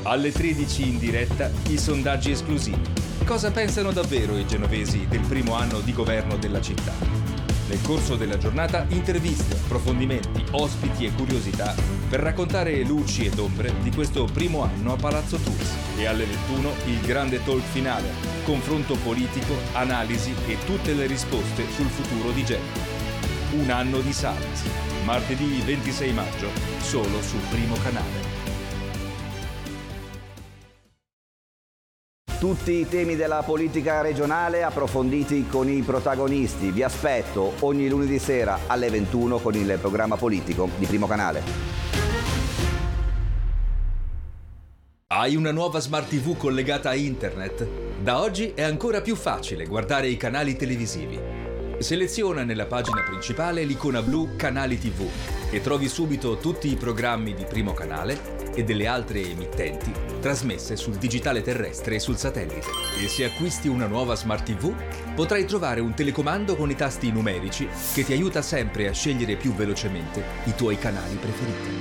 Alle 13 in diretta i sondaggi esclusivi. Cosa pensano davvero i genovesi del primo anno di governo della città? Nel corso della giornata interviste, approfondimenti, ospiti e curiosità per raccontare luci ed ombre di questo primo anno a Palazzo Tours. E alle 21 il grande talk finale, confronto politico, analisi e tutte le risposte sul futuro di Genova. Un anno di Salis, martedì 26 maggio, solo sul Primo Canale. Tutti i temi della politica regionale approfonditi con i protagonisti. Vi aspetto ogni lunedì sera alle 21 con il programma politico di Primo Canale. Hai una nuova Smart TV collegata a internet? Da oggi è ancora più facile guardare i canali televisivi. Seleziona nella pagina principale l'icona blu Canali TV e trovi subito tutti i programmi di Primo Canale e delle altre emittenti trasmesse sul digitale terrestre e sul satellite. E se acquisti una nuova Smart TV, potrai trovare un telecomando con i tasti numerici che ti aiuta sempre a scegliere più velocemente i tuoi canali preferiti.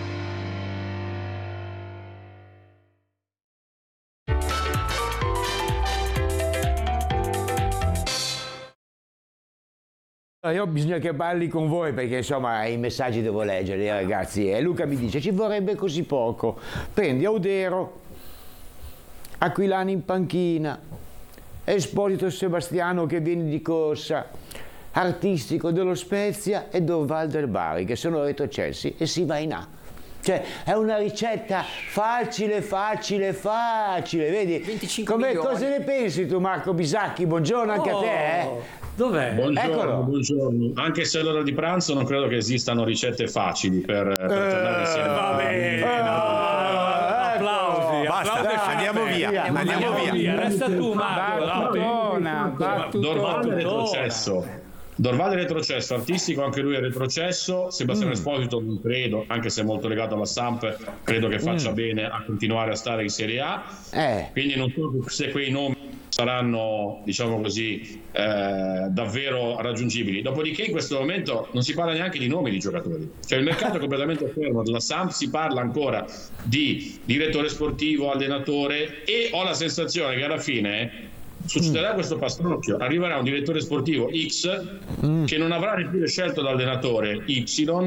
Io bisogna che parli con voi perché insomma i messaggi devo leggere, ragazzi. E Luca mi dice ci vorrebbe così poco. Prendi Audero, Aquilani in panchina, Esposito Sebastiano che viene di corsa, Artistico dello Spezia e Dorval del Bari che sono retrocessi e si va in A. Cioè è una ricetta facile, vedi? 25 Come, milioni. cosa ne pensi tu Marco Bisacchi? Buongiorno anche a te. Dov'è? Eccolo. Buongiorno. Anche se è l'ora di pranzo non credo che esistano ricette facili per tornare insieme. Va bene. Applausi. Basta, applausi. andiamo via. Andiamo via. Resta tu, Marco. Dorval è retrocesso. Dorval è retrocesso, Artistico anche lui è retrocesso, Sebastiano Esposito non credo, anche se è molto legato alla Samp, credo che faccia bene a continuare a stare in Serie A. Quindi non so se quei nomi saranno, diciamo così, davvero raggiungibili. Dopodiché in questo momento non si parla neanche di nomi di giocatori, cioè il mercato è completamente fermo. Della Samp si parla ancora di direttore sportivo, allenatore, e ho la sensazione che alla fine succederà questo pastrocchio, arriverà un direttore sportivo X che non avrà neppure scelto l'allenatore Y,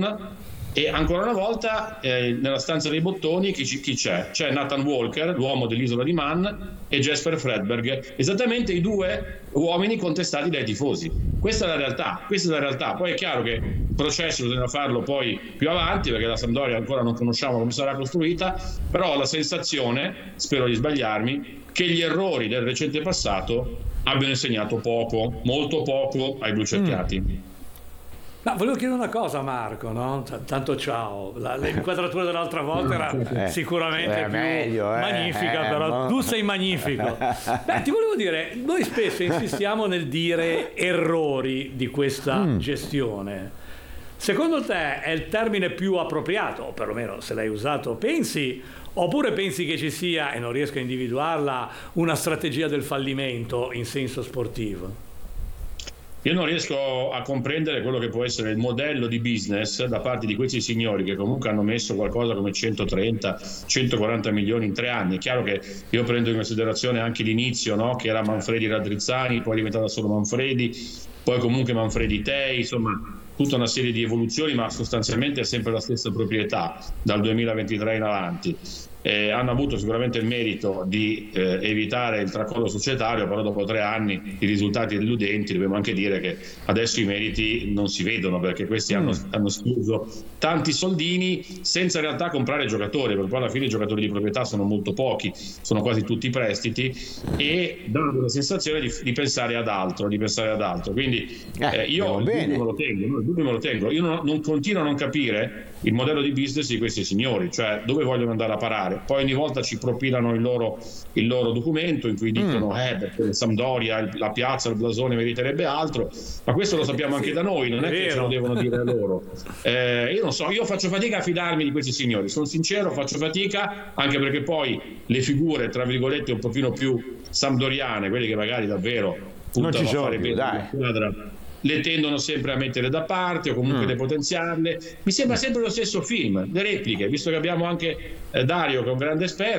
e ancora una volta nella stanza dei bottoni chi c'è? C'è Nathan Walker, l'uomo dell'isola di Man, e Jesper Fredberg, esattamente i due uomini contestati dai tifosi. Questa è la realtà, poi è chiaro che il processo bisogna farlo poi più avanti perché la Sampdoria ancora non conosciamo come sarà costruita, però ho la sensazione, spero di sbagliarmi, che gli errori del recente passato abbiano insegnato poco, molto poco ai blucerchiati. Ma volevo chiedere una cosa a Marco, no? Tanto ciao, l'inquadratura dell'altra volta era sicuramente più meglio, magnifica, però tu sei magnifico. Beh, ti volevo dire, noi spesso insistiamo nel dire errori di questa gestione. Secondo te è il termine più appropriato, o perlomeno se l'hai usato pensi, oppure pensi che ci sia, e non riesco a individuarla, una strategia del fallimento in senso sportivo? Io non riesco a comprendere quello che può essere il modello di business da parte di questi signori che comunque hanno messo qualcosa come 130-140 milioni in 3 anni. È chiaro che io prendo in considerazione anche l'inizio, no? Che era Manfredi Raddrizzani, poi è diventata solo Manfredi, poi comunque Manfredi Tei, insomma tutta una serie di evoluzioni, ma sostanzialmente è sempre la stessa proprietà dal 2023 in avanti. Hanno avuto sicuramente il merito di evitare il tracollo societario, però dopo 3 anni i risultati deludenti, dobbiamo anche dire che adesso i meriti non si vedono perché questi hanno speso tanti soldini senza in realtà comprare giocatori, perché poi alla fine i giocatori di proprietà sono molto pochi, sono quasi tutti prestiti, e danno la sensazione di pensare ad altro, quindi io il dubbio me lo tengo. Io non continuo a non capire il modello di business di questi signori, cioè dove vogliono andare a parare. Poi ogni volta ci propinano il loro documento in cui dicono perché Sampdoria, la piazza, il blasone meriterebbe altro, ma questo lo sappiamo anche da noi, non è che ce lo devono dire a loro. Io non so, io faccio fatica a fidarmi di questi signori, sono sincero, faccio fatica, anche perché poi le figure tra virgolette un pochino più sampdoriane, quelle che magari davvero puntano a fare bene la squadra, le tendono sempre a mettere da parte o comunque depotenziarle. Mi sembra sempre lo stesso film, le repliche, visto che abbiamo anche Dario che è un grande esperto.